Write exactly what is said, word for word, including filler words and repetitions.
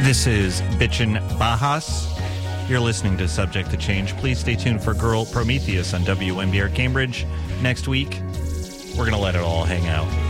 This is Bitchin' Bajas. You're listening to Subject to Change. Please stay tuned for Girl Prometheus on W M B R Cambridge. Next week, we're going to let it all hang out.